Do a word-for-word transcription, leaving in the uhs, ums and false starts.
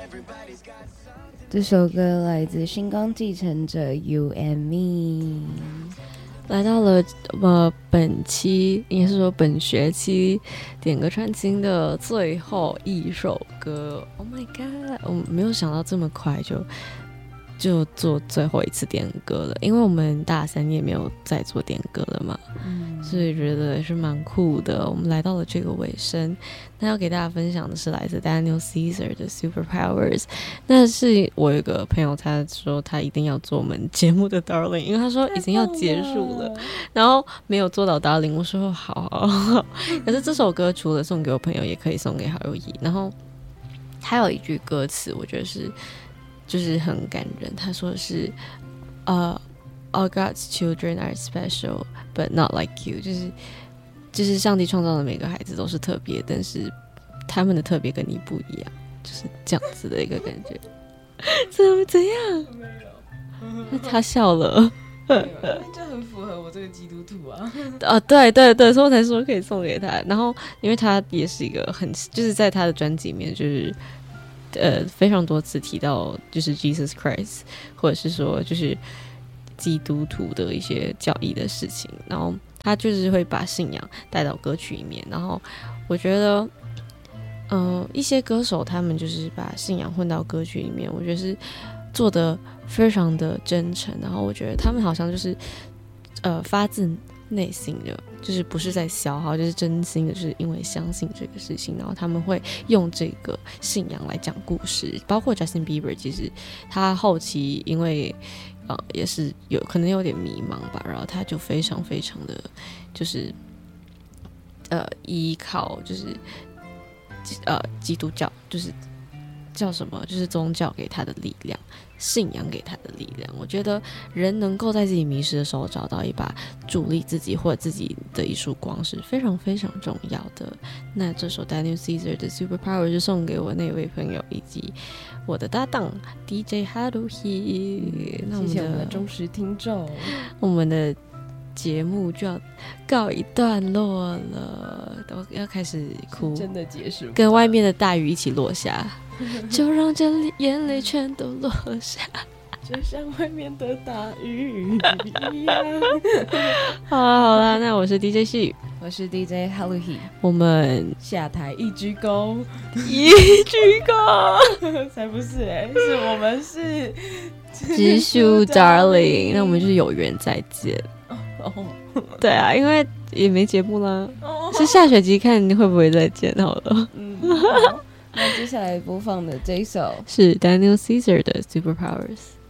这首歌来自星光继承者 You and Me。 来到了呃本期应该是说本学期点歌串金的最后一首歌。 Oh my god， 我没有想到这么快就就做最后一次点歌了，因为我们大三也没有再做点歌了嘛、嗯、所以觉得也是蛮酷的。我们来到了这个尾声，那要给大家分享的是来自 Daniel Caesar 的 Superpowers。 那是我有一个朋友，他说他一定要做我们节目的 Darling， 因为他说已经要结束了，然后没有做到 Darling， 我说好好好。可是这首歌除了送给我朋友，也可以送给好友谊。然后还有一句歌词我觉得是就是很感人，他说是呃、uh, All God's children are special but not like you， 就是就是上帝创造的每个孩子都是特别，但是他们的特别跟你不一样，就是这样子的一个感觉。怎么怎样？没有，他笑了。 就很符合我这个基督徒啊。 啊，对对对，所以我才说可以送给他。然后因为他也是一个很就是在他的专辑里面就是呃，非常多次提到就是 Jesus Christ， 或者是说就是基督徒的一些教义的事情，然后他就是会把信仰带到歌曲里面。然后我觉得呃，一些歌手他们就是把信仰混到歌曲里面，我觉得是做的非常的真诚，然后我觉得他们好像就是呃发自内心的，就是不是在消耗，就是真心的，就是因为相信这个事情，然后他们会用这个信仰来讲故事。包括 Justin Bieber， 其实他后期因为呃也是有可能有点迷茫吧，然后他就非常非常的就是呃依靠就是呃基督教，就是叫什么，就是宗教给他的力量，信仰给他的力量。我觉得人能够在自己迷失的时候找到一把助力自己或者自己的一束光是非常非常重要的。那这首 Daniel Caesar 的 Superpower 就送给我那位朋友以及我的搭档 D J Haruhi、嗯、那我们的谢谢我们的忠实听众， 我们的节目就要告一段落了，都要开始哭， 真的结束， 跟外面的大雨一起落下。就让这眼泪全都落下， 就像外面的大雨一样。 好啦好啦，那我是 D J 细， 我是 D J Haruhi， 我们下台一鞠躬， 一鞠躬， 才不是哎、欸，是我们是直属 Darling， 那我们就是有缘再见。 哦， 对啊，因为也没节目啦，哦、是下学期看你会不会再见好了。 嗯，好，那接下来播放的这一首是 Daniel Caesar 的 Superpowers。